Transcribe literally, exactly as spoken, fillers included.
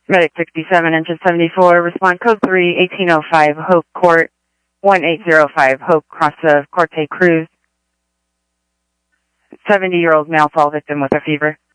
Medic sixty-seven, engine seventy-four, respond code three, eighteen oh five, Hope Court, one eight zero five, Hope, cross of Corte Cruz. seventy-year-old male fall victim with a fever.